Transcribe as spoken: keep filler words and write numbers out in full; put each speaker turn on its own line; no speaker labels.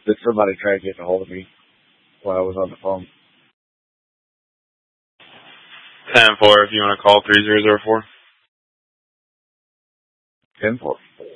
Did somebody try to get a hold of me while I was on the phone?
ten four if you want to call three zero zero four.
ten four.